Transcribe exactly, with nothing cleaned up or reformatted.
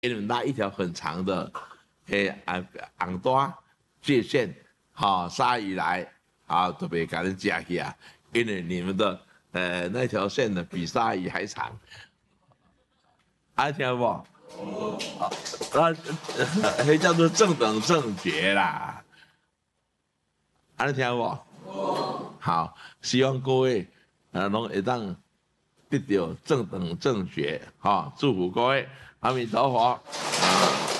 因为拉一条很长的，诶啊红带界线，好、哦、鲨鱼来，好都别给人夹起啊，因为你们的呃那条线呢比鲨鱼还长，爱听不？啊，那那叫做正等正觉啦，爱听不？好，希望各位呃拢会当得到正等正觉，哈、哦，祝福各位，阿弥陀佛。